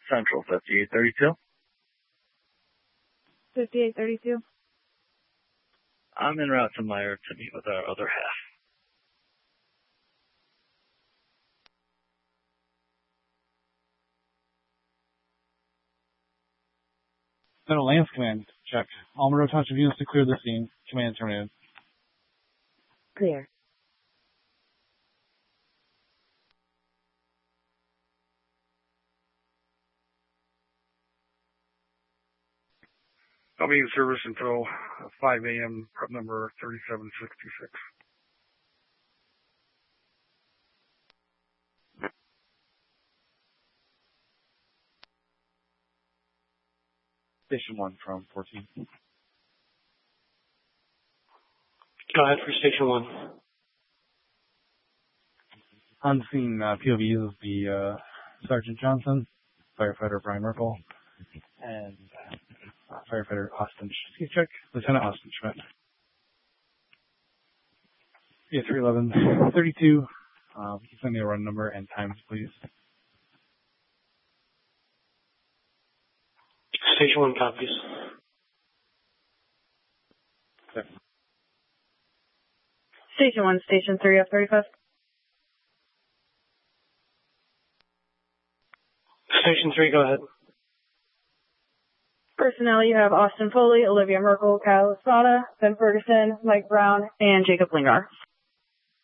Central 5832. 5832. I'm en route to Meyer to meet with our other half. Federal Lance Command, check. All Monroe Township units to clear the scene. Command terminated. Clear. I'll be in service until 5 a.m., prep number 3766. Station 1 from 14. Go ahead for Station 1. On the scene, POV is the Sergeant Johnson, firefighter Brian Merkel, and firefighter Austin Schmidt. Lieutenant Austin Schmidt. Yeah, 311-32. You can send me a run number and times, please. Station 1 copies. Okay. Station 1, Station 3 of 35. Station 3, go ahead. Personnel, you have Austin Foley, Olivia Merkel, Kyle Espada, Ben Ferguson, Mike Brown, and Jacob Lingar.